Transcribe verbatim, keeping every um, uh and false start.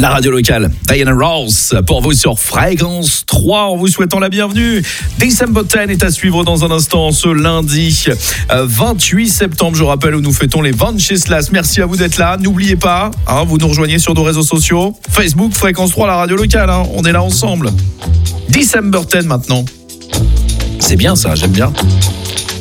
La radio locale, Diana Ross, pour vous sur Fréquence trois, en vous souhaitant la bienvenue. December dix est à suivre dans un instant, ce lundi vingt-huit septembre, je rappelle, où nous fêtons les Venceslas. Merci à vous d'être là. N'oubliez pas, hein, vous nous rejoignez sur nos réseaux sociaux, Facebook, Fréquence trois, la radio locale, hein, on est là ensemble. December dix maintenant. C'est bien ça, j'aime bien.